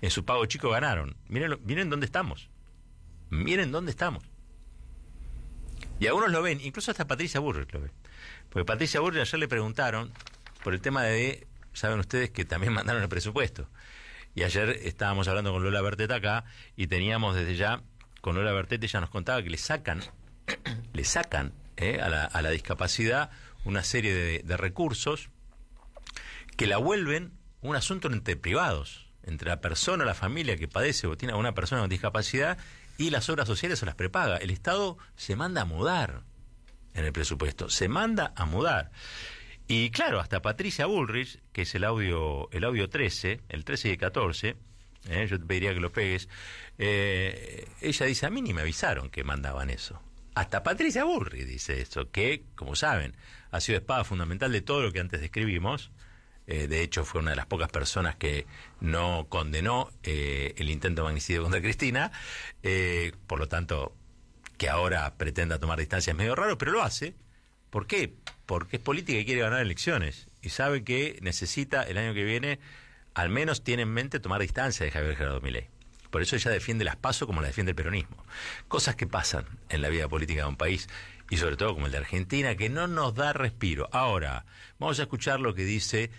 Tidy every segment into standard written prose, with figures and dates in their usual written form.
en su pago chico ganaron. Miren dónde estamos. Miren dónde estamos. Y algunos lo ven, incluso hasta Patricia Bullrich lo ve. Porque Patricia Bullrich ayer le preguntaron por el tema de, saben ustedes que también mandaron el presupuesto. Y ayer estábamos hablando con Lola Bertet acá y teníamos desde ya, con Lola Bertet ella nos contaba que le sacan a la discapacidad una serie de recursos que la vuelven un asunto entre privados, entre la persona, la familia que padece o tiene a una persona con discapacidad y las obras sociales se las prepaga. El Estado se manda a mudar en el presupuesto, se manda a mudar. Y claro, hasta Patricia Bullrich, que es el audio 13, el 13 y el 14, yo te pediría que lo pegues, ella dice, a mí ni me avisaron que mandaban eso. Hasta Patricia Bullrich dice eso, que, como saben, ha sido espada fundamental de todo lo que antes describimos. De hecho, fue una de las pocas personas que no condenó el intento de magnicidio contra Cristina. Por lo tanto, que ahora pretenda tomar distancia es medio raro, pero lo hace. ¿Por qué? Porque es política y quiere ganar elecciones. Y sabe que necesita, el año que viene, al menos tiene en mente tomar distancia de Javier Gerardo Milei. Por eso ella defiende las PASO como la defiende el peronismo. Cosas que pasan en la vida política de un país, y sobre todo como el de Argentina, que no nos da respiro. Ahora, vamos a escuchar lo que dice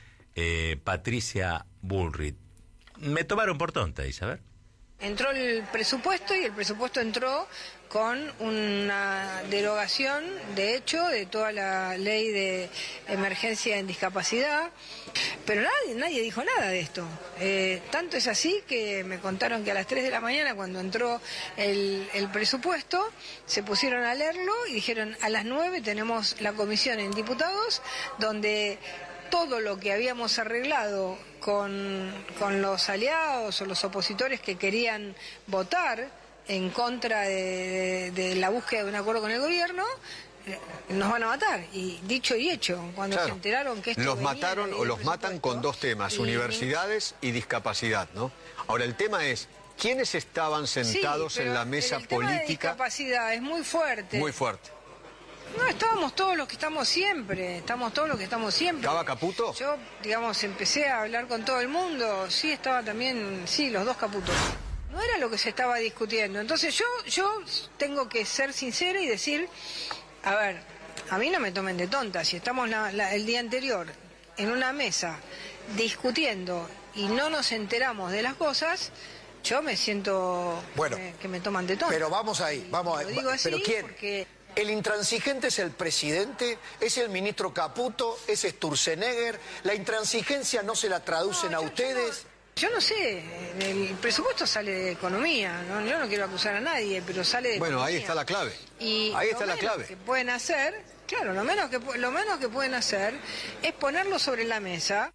Patricia Bullrich. Me tomaron por tonta, dice, a ver. Entró el presupuesto y el presupuesto entró con una derogación, de hecho, de toda la ley de emergencia en discapacidad, pero nadie dijo nada de esto. Tanto es así que me contaron que a las 3 de la mañana, cuando entró el presupuesto, se pusieron a leerlo y dijeron, a las 9 tenemos la comisión en diputados, donde todo lo que habíamos arreglado con los aliados o los opositores que querían votar en contra de la búsqueda de un acuerdo con el gobierno, nos van a matar. Y dicho y hecho, cuando se enteraron que esto los mataron o los matan con dos temas, universidades y discapacidad, ¿no? Ahora, el tema es, ¿quiénes estaban sentados en la mesa política? El tema de discapacidad es muy fuerte. Muy fuerte. No, estábamos todos los que estamos siempre, ¿Estaba Caputo? Yo, digamos, empecé a hablar con todo el mundo, sí, estaba también, sí, los dos Caputos. No era lo que se estaba discutiendo, entonces yo tengo que ser sincera y decir, a ver, a mí no me tomen de tonta, si estamos el día anterior en una mesa discutiendo y no nos enteramos de las cosas, yo me siento que me toman de tonta. Pero vamos ahí, Lo digo así ¿pero quién? Porque... ¿El intransigente es el presidente? ¿Es el ministro Caputo? ¿Es Sturzenegger? ¿La intransigencia no se la traducen a ustedes? Yo no sé, el presupuesto sale de economía, ¿no? Yo no quiero acusar a nadie, pero sale de economía. Ahí está la clave. Y ahí está la clave. Lo que pueden hacer, claro, lo menos que pueden hacer es ponerlo sobre la mesa.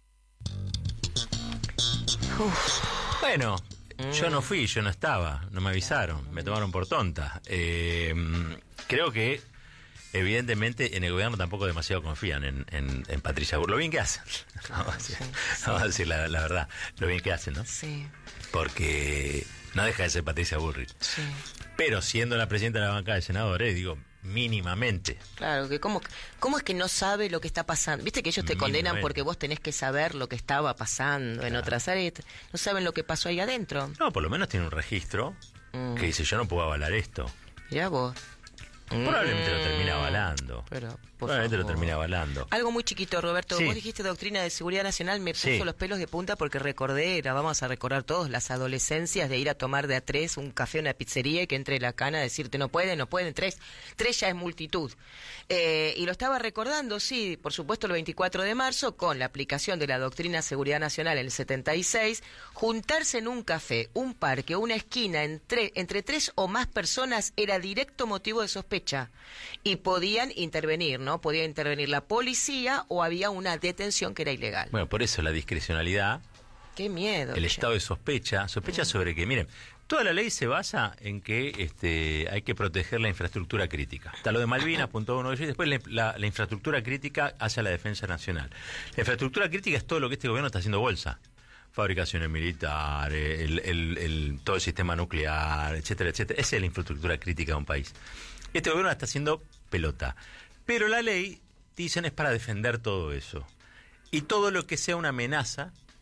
Bueno, yo no fui, yo no estaba, no me avisaron, me tomaron por tonta. Creo que, evidentemente, en el gobierno tampoco demasiado confían en Patricia Bullrich. Lo bien que hacen, vamos a decir la verdad, lo bien que hacen, ¿no? Sí. Porque no deja de ser Patricia Bullrich. Sí. Pero siendo la presidenta de la bancada de senadores, digo, mínimamente. Claro, que ¿cómo es que no sabe lo que está pasando? Viste que ellos te condenan porque vos tenés que saber lo que estaba pasando en otras áreas. No saben lo que pasó ahí adentro. No, por lo menos tiene un registro que dice, yo no puedo avalar esto. Mirá vos. Probablemente lo termina avalando. Probablemente lo termina avalando. Algo muy chiquito, Roberto. Sí. Vos dijiste doctrina de seguridad nacional, me puso los pelos de punta porque vamos a recordar todos las adolescencias de ir a tomar de a tres un café en una pizzería y que entre la cana a decirte no pueden, tres ya es multitud. Y lo estaba recordando, sí, por supuesto el 24 de marzo con la aplicación de la doctrina de seguridad nacional en el 76, juntarse en un café, un parque o una esquina entre 3 o más personas era directo motivo de sospecha y podían intervenir, ¿no? Podía intervenir la policía o había una detención que era ilegal. Bueno, por eso la discrecionalidad. Qué miedo. El estado de sospecha sobre que, miren, toda la ley se basa en que hay que proteger la infraestructura crítica. Está lo de Malvinas, punto uno de ellos, y después la infraestructura crítica hacia la defensa nacional. La infraestructura crítica es todo lo que este gobierno está haciendo bolsa. Fabricaciones militares, todo el sistema nuclear, etcétera, etcétera. Esa es la infraestructura crítica de un país. Este gobierno la está haciendo pelota. Pero la ley, dicen, es para defender todo eso. Y todo lo que sea una amenaza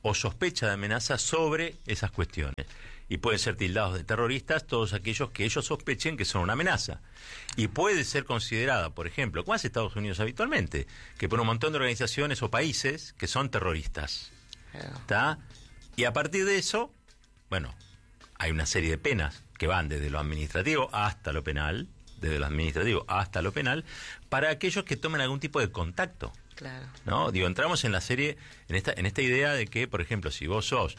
o sospecha de amenaza sobre esas cuestiones. Y pueden ser tildados de terroristas todos aquellos que ellos sospechen que son una amenaza. Y puede ser considerada, por ejemplo, como hace Estados Unidos habitualmente, que por un montón de organizaciones o países que son terroristas. ¿Está? Y a partir de eso, bueno, hay una serie de penas que van desde lo administrativo hasta lo penal, para aquellos que tomen algún tipo de contacto. Claro. ¿No? Digo, entramos en la serie, en esta idea de que, por ejemplo, si vos sos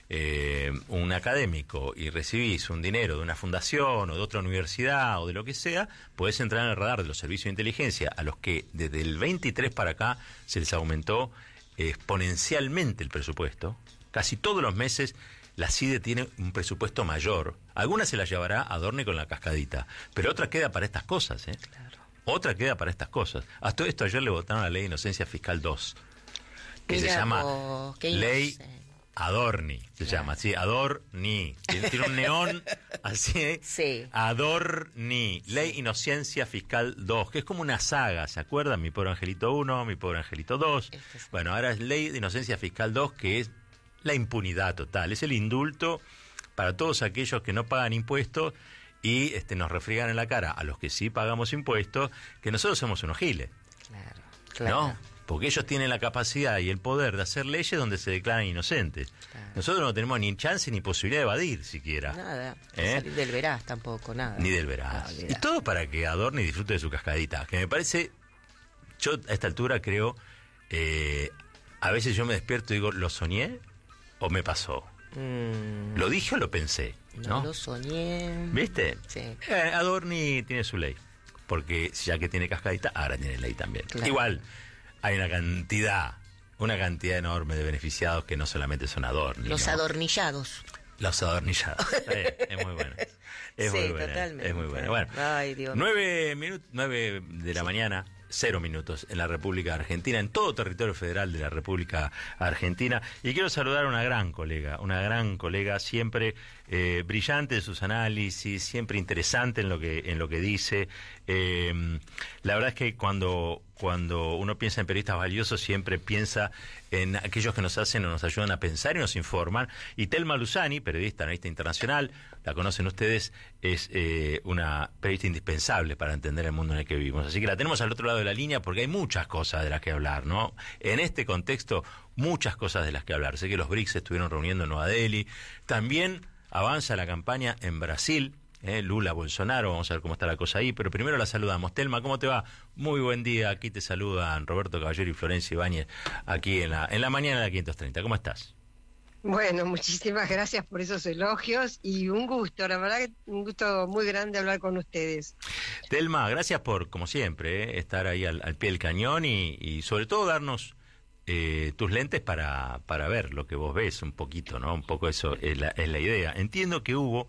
un académico y recibís un dinero de una fundación o de otra universidad o de lo que sea, podés entrar en el radar de los servicios de inteligencia, a los que desde el 23 para acá se les aumentó exponencialmente el presupuesto. Casi todos los meses la CIDE tiene un presupuesto mayor. Algunas se las llevará a Adorni con la cascadita, pero otra queda para estas cosas, ¿eh? Claro. Otra queda para estas cosas. A todo esto ayer le votaron la Ley de Inocencia Fiscal 2, que se llama Ley Adorni, se llama así, Adorni. Tiene un neón así, sí. Adorni, Ley Inocencia Fiscal 2, que es como una saga, ¿se acuerdan? Mi pobre angelito 1, mi pobre angelito 2. Bueno, ahora es Ley de Inocencia Fiscal 2, que es la impunidad total, es el indulto para todos aquellos que no pagan impuestos y nos refriegan en la cara a los que sí pagamos impuestos, que nosotros somos unos giles. Claro. ¿No? Porque ellos tienen la capacidad y el poder de hacer leyes donde se declaran inocentes. Claro. Nosotros no tenemos ni chance ni posibilidad de evadir siquiera. Nada. Salir del veraz tampoco, nada. Ni del veraz. Y todo para que Adorni disfrute de su cascadita. Que me parece, yo a esta altura creo, a veces yo me despierto y digo, ¿lo soñé o me pasó? ¿Lo dije o lo pensé? No lo soñé. ¿Viste? Sí. Adorni tiene su ley. Porque ya que tiene cascadita, ahora tiene ley también. Claro. Igual, hay una cantidad enorme de beneficiados que no solamente son Adorni. Los adornillados. Los adornillados. Es muy bueno. Es sí, muy buena. Totalmente. Es muy bueno. Bueno, ay, Dios. 9 de la mañana. 0 minutos en la República Argentina, en todo territorio federal de la República Argentina. Y quiero saludar a una gran colega, siempre brillante en sus análisis, siempre interesante en lo que dice. La verdad es que cuando uno piensa en periodistas valiosos, siempre piensa en aquellos que nos hacen o nos ayudan a pensar y nos informan. Y Thelma Luzani, analista internacional, la conocen ustedes, es una periodista indispensable para entender el mundo en el que vivimos. Así que la tenemos al otro lado de la línea porque hay muchas cosas de las que hablar, ¿no? En este contexto, muchas cosas de las que hablar. Sé que los BRICS se estuvieron reuniendo en Nueva Delhi. También avanza la campaña en Brasil. Lula, Bolsonaro, vamos a ver cómo está la cosa ahí, pero primero la saludamos. Telma, ¿cómo te va? Muy buen día, aquí te saludan Roberto Caballero y Florencia Ibáñez, aquí en la mañana de la 530. ¿Cómo estás? Bueno, muchísimas gracias por esos elogios y un gusto, la verdad que un gusto muy grande hablar con ustedes. Telma, gracias por, como siempre, estar ahí al pie del cañón y sobre todo darnos tus lentes para ver lo que vos ves un poquito, ¿no? Un poco eso es la idea. Entiendo que hubo...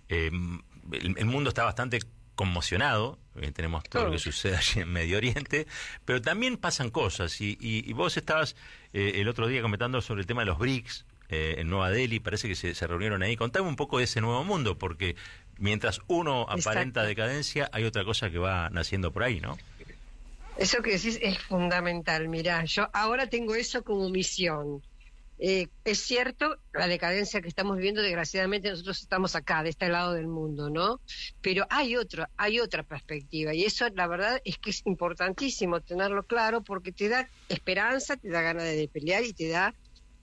el mundo está bastante conmocionado, tenemos todo lo que sucede allí en Medio Oriente, pero también pasan cosas y vos estabas el otro día comentando sobre el tema de los BRICS en Nueva Delhi, parece que se reunieron ahí. Contame un poco de ese nuevo mundo, porque mientras uno aparenta decadencia, hay otra cosa que va naciendo por ahí, ¿no? Eso que decís es fundamental. Mirá, yo ahora tengo eso como misión. Es cierto, la decadencia que estamos viviendo, desgraciadamente nosotros estamos acá, de este lado del mundo, ¿no? Pero hay otra perspectiva, y eso la verdad es que es importantísimo tenerlo claro, porque te da esperanza, te da ganas de pelear y te da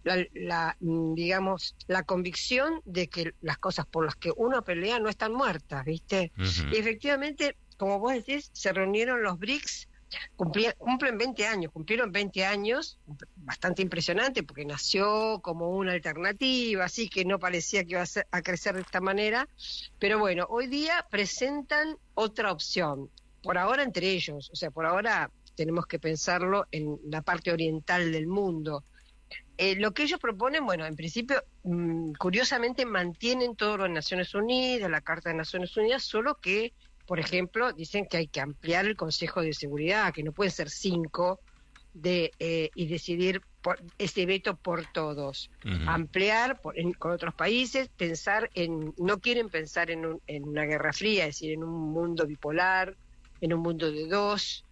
digamos, la convicción de que las cosas por las que uno pelea no están muertas, ¿viste? Uh-huh. Y efectivamente, como vos decís, se reunieron los BRICS. Cumplieron 20 años, bastante impresionante porque nació como una alternativa, así que no parecía que iba a crecer de esta manera, pero bueno, hoy día presentan otra opción, por ahora entre ellos, o sea, por ahora tenemos que pensarlo en la parte oriental del mundo. Lo que ellos proponen, bueno, en principio, curiosamente mantienen todo lo de Naciones Unidas, la Carta de Naciones Unidas, solo que por ejemplo, dicen que hay que ampliar el Consejo de Seguridad, que no pueden ser 5 y decidir este veto por todos. Uh-huh. Ampliar con otros países, no quieren pensar en una guerra fría, es decir, en un mundo bipolar, en un mundo de dos.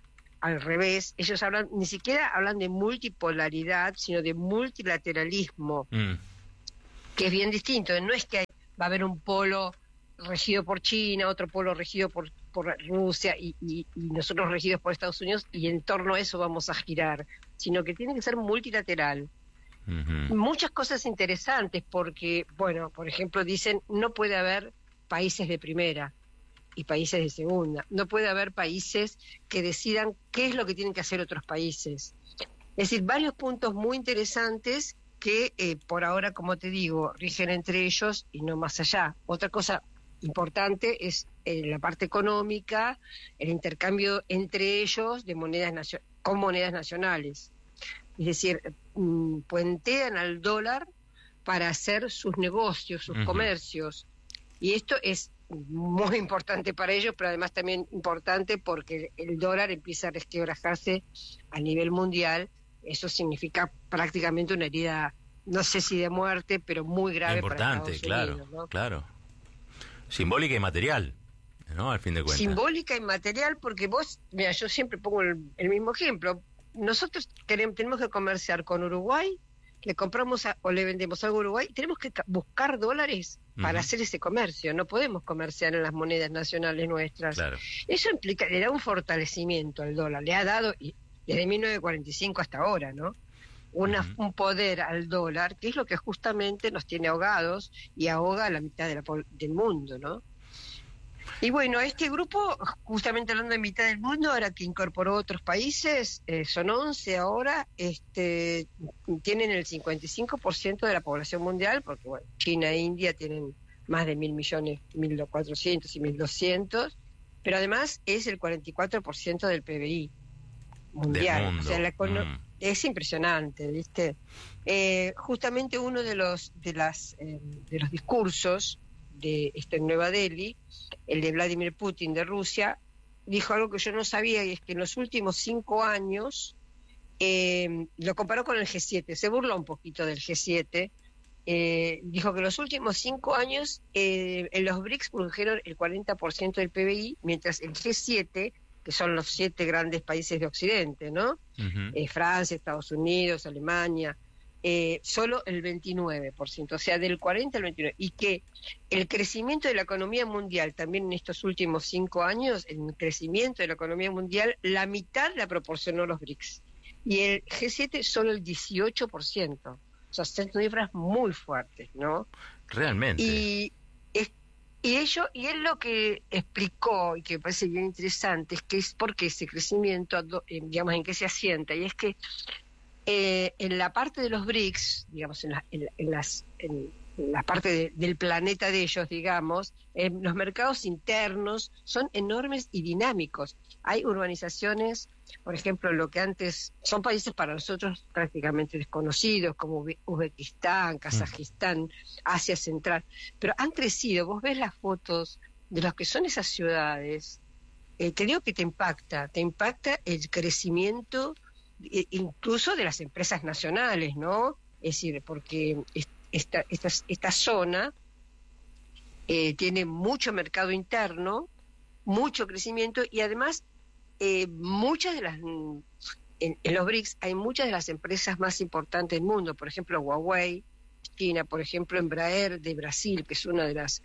al revés, ellos ni siquiera hablan de multipolaridad, sino de multilateralismo, que es bien distinto. No es que va a haber un polo regido por China, otro polo regido por Rusia y nosotros regidos por Estados Unidos, y en torno a eso vamos a girar, sino que tiene que ser multilateral. Muchas cosas interesantes, porque, bueno, por ejemplo, dicen no puede haber países de primera y países de segunda, no puede haber países que decidan qué es lo que tienen que hacer otros países. Es decir, varios puntos muy interesantes que por ahora, como te digo, rigen entre ellos y no más allá. Otra cosa importante es la parte económica, el intercambio entre ellos de con monedas nacionales. Es decir, puentean al dólar para hacer sus negocios, sus comercios. Y esto es muy importante para ellos, pero además también importante porque el dólar empieza a resquebrajarse a nivel mundial. Eso significa prácticamente una herida, no sé si de muerte, pero muy grave para Estados Unidos, ¿no? Claro. Simbólica y material, ¿no? Al fin de cuentas. Simbólica y material, porque vos, mira, yo siempre pongo el mismo ejemplo. Nosotros tenemos que comerciar con Uruguay, le compramos o le vendemos algo a Uruguay, tenemos que buscar dólares para hacer ese comercio. No podemos comerciar en las monedas nacionales nuestras. Claro. Eso implica, le da un fortalecimiento al dólar, le ha dado desde 1945 hasta ahora, ¿no? Un poder al dólar, que es lo que justamente nos tiene ahogados y ahoga a la mitad del mundo, ¿no? Y bueno, este grupo, justamente hablando de mitad del mundo, ahora que incorporó otros países, son 11 ahora, tienen el 55% de la población mundial, porque bueno, China e India tienen más de 1.000 millones, 1.400 y 1.200, pero además es el 44% del PBI mundial. O sea, es impresionante, ¿viste? Justamente uno de los discursos de Nueva Delhi, el de Vladimir Putin de Rusia, dijo algo que yo no sabía, y es que en los últimos 5 años, lo comparó con el G7, se burló un poquito del G7, dijo que en los últimos 5 años en los BRICS produjeron el 40% del PBI, mientras el G7, que son los 7 grandes países de Occidente, ¿no? Francia, Estados Unidos, Alemania, solo el 29%, o sea, del 40 al 29%, y que el crecimiento de la economía mundial, también en estos últimos 5 años, el crecimiento de la economía mundial, la mitad la proporcionó los BRICS, y el G7 solo el 18%, o sea, son cifras muy fuertes, ¿no? Realmente. Y él lo que explicó, y que me parece bien interesante, es que es porque ese crecimiento, digamos, en qué se asienta, y es que en la parte de los BRICS, digamos, en la parte del planeta de ellos, digamos, los mercados internos son enormes y dinámicos. Hay urbanizaciones, por ejemplo, lo que antes son países para nosotros prácticamente desconocidos, como Uzbekistán, Kazajistán, Asia Central, pero han crecido. Vos ves las fotos de lo que son esas ciudades, te digo que te impacta el crecimiento incluso de las empresas nacionales, ¿no? Es decir, porque esta zona tiene mucho mercado interno, mucho crecimiento, y además muchas de las en los BRICS hay muchas de las empresas más importantes del mundo, por ejemplo Huawei, China, por ejemplo Embraer de Brasil, que es una de las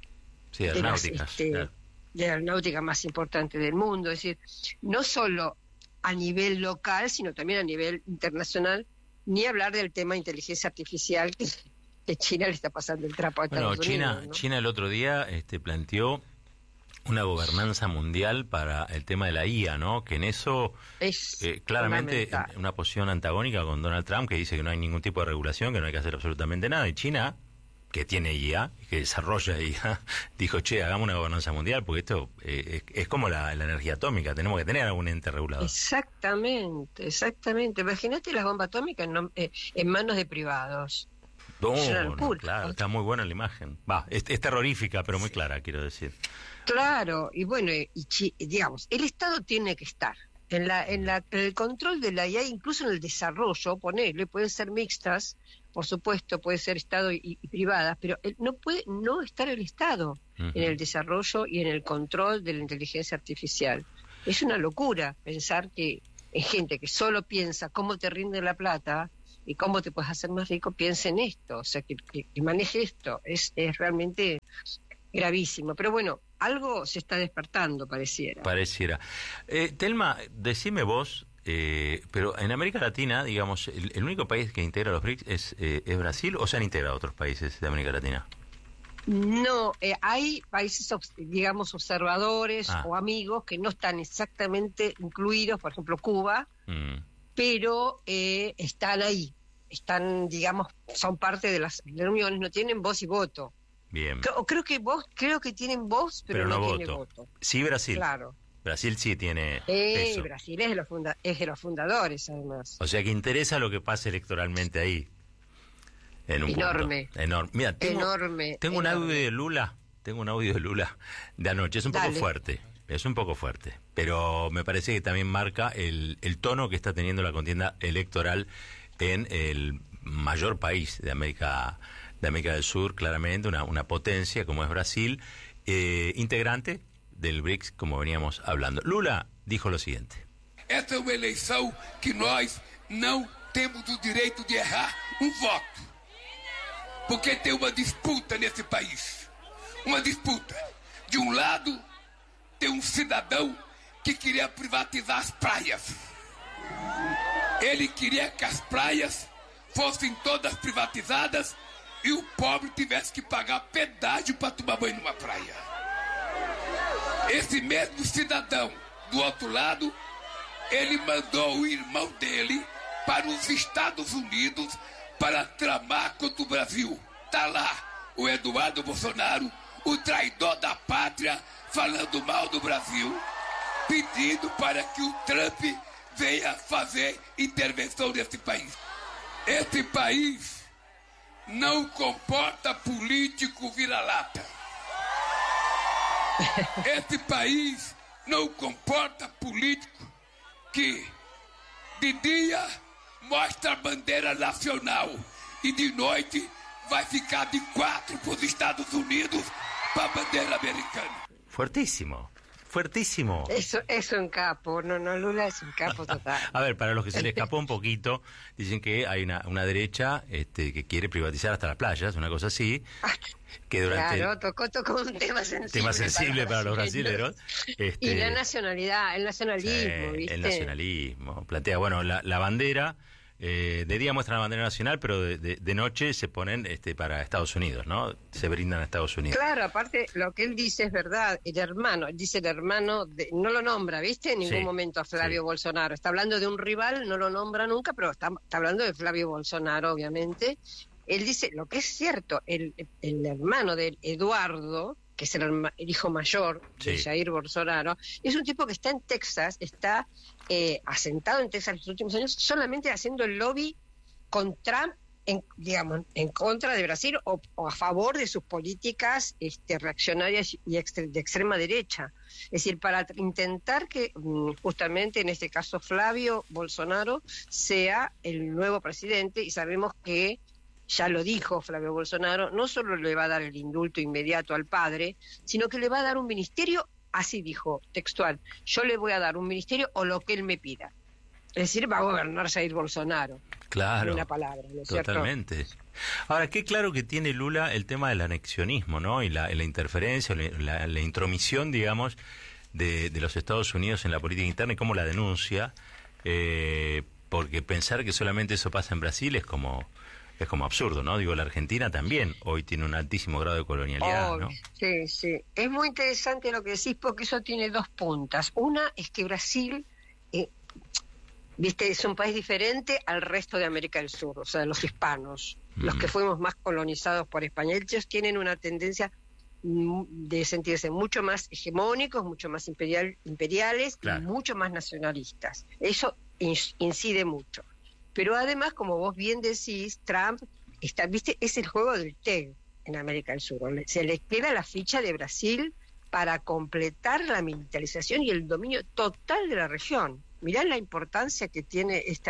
de aeronáutica más importantes del mundo. Es decir, no solo a nivel local, sino también a nivel internacional, ni hablar del tema de inteligencia artificial que China le está pasando el trapo a Estados Unidos, ¿no? China el otro día planteó una gobernanza mundial para el tema de la IA, ¿no? Que en eso es claramente una posición antagónica con Donald Trump, que dice que no hay ningún tipo de regulación, que no hay que hacer absolutamente nada, y China, que tiene IA, que desarrolla IA, dijo, hagamos una gobernanza mundial, porque esto es como la energía atómica, tenemos que tener algún ente regulador. Exactamente. Imagínate las bombas atómicas en manos de privados. No, claro, está muy buena la imagen. Es terrorífica, pero muy clara, quiero decir. Claro, y bueno, digamos, el Estado tiene que estar en el control de la IA, incluso en el desarrollo, pueden ser mixtas, por supuesto, puede ser Estado y privadas, pero no puede no estar el Estado en el desarrollo y en el control de la inteligencia artificial. Es una locura pensar que en gente que solo piensa cómo te rinde la plata y cómo te puedes hacer más rico, piensa en esto, o sea, que maneje esto. Es realmente gravísimo. Pero bueno, algo se está despertando, pareciera. Telma, decime vos, pero en América Latina, digamos, el único país que integra los BRICS es Brasil, ¿o se han integrado otros países de América Latina? No, hay países, digamos, observadores o amigos que no están exactamente incluidos, por ejemplo, Cuba, pero están ahí, digamos, son parte de las reuniones, no tienen voz y voto. Bien. Creo que tienen voz, pero no tiene voto. Sí, Brasil. Claro. Brasil sí tiene peso. Brasil es de los fundadores, además. O sea que interesa lo que pase electoralmente ahí. En un enorme. Punto. Enorme. Mira, tengo un audio de Lula. Tengo un audio de Lula de anoche. Es un poco fuerte. Es un poco fuerte. Pero me parece que también marca el tono que está teniendo la contienda electoral en el mayor país de América del Sur, claramente, una potencia como es Brasil, integrante del BRICS, como veníamos hablando. Lula dijo lo siguiente. Esta es una elección que nós no tenemos el derecho de errar un voto. Porque tem uma disputa nesse país. Uma disputa. De um lado, tem um cidadão que queria privatizar as praias. Ele queria que as praias fossem todas privatizadas e o pobre tivesse que pagar pedágio para tomar banho numa praia. Esse mesmo cidadão, do outro lado, ele mandou o irmão dele para os Estados Unidos para tramar contra o Brasil. Tá lá o Eduardo Bolsonaro, o traidor da pátria, falando mal do Brasil, pedindo para que o Trump venha fazer intervenção nesse país. Esse país não comporta político vira-lata. Esse país não comporta político que de dia mostra a bandeira nacional e de noite vai ficar de 4 para os Estados Unidos para a bandeira americana. Fuertísimo. Eso es un capo, no, Lula es un capo total. A ver, para los que se le escapó un poquito, dicen que hay una derecha que quiere privatizar hasta las playas, una cosa así, que durante... Claro, tocó un tema sensible. Para los brasileños. Y la nacionalidad, el nacionalismo, ¿viste? El nacionalismo. Plantea, bueno, la bandera... de día muestran la bandera nacional, pero de noche se ponen para Estados Unidos, ¿no? Se brindan a Estados Unidos. Claro, aparte lo que él dice es verdad. El hermano, no lo nombra, ¿viste? En ningún momento a Flavio Bolsonaro. Está hablando de un rival, no lo nombra nunca, pero está hablando de Flavio Bolsonaro, obviamente. Él dice, lo que es cierto, el hermano de Eduardo, que es el hijo mayor de Jair Bolsonaro, es un tipo que está en Texas, está asentado en Texas los últimos años, solamente haciendo el lobby con Trump, en contra de Brasil o a favor de sus políticas reaccionarias y de extrema derecha. Es decir, para intentar que justamente en este caso Flavio Bolsonaro sea el nuevo presidente, y sabemos que ya lo dijo Flavio Bolsonaro, no solo le va a dar el indulto inmediato al padre, sino que le va a dar un ministerio, así dijo, textual, yo le voy a dar un ministerio o lo que él me pida. Es decir, va a gobernar Jair Bolsonaro. Claro, una palabra, ¿no es totalmente. cierto? Ahora, qué claro que tiene Lula el tema del anexionismo, ¿no? Y la interferencia, la intromisión, digamos, de los Estados Unidos en la política interna y cómo la denuncia, porque pensar que solamente eso pasa en Brasil es como absurdo, ¿no? Digo, la Argentina también hoy tiene un altísimo grado de colonialidad, ¿no? Sí. Es muy interesante lo que decís, porque eso tiene dos puntas. Una es que Brasil, viste, es un país diferente al resto de América del Sur, o sea, los hispanos, los que fuimos más colonizados por España. Ellos tienen una tendencia de sentirse mucho más hegemónicos, mucho más imperiales, claro, y mucho más nacionalistas. Eso incide mucho. Pero además, como vos bien decís, Trump viste, es el juego del TEG en América del Sur. Se le queda la ficha de Brasil para completar la militarización y el dominio total de la región. Mirá la importancia que tiene esta